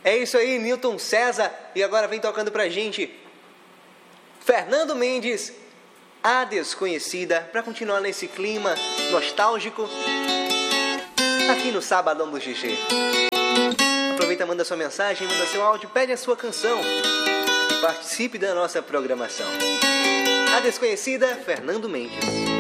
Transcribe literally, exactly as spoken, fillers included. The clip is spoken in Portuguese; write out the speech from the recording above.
É isso aí, Newton César. E agora vem tocando pra gente Fernando Mendes, A Desconhecida, para continuar nesse clima nostálgico aqui no Sabadão do Xixi. Aproveita, manda sua mensagem, manda seu áudio, pede a sua canção e participe da nossa programação. A Desconhecida, Fernando Mendes.